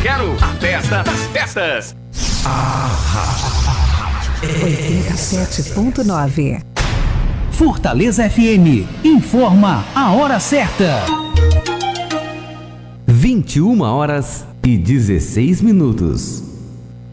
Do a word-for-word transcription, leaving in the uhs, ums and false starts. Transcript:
quero a festa das festas. oitenta e sete ponto nove. Fortaleza F M informa a hora certa. vinte e uma horas e dezesseis minutos.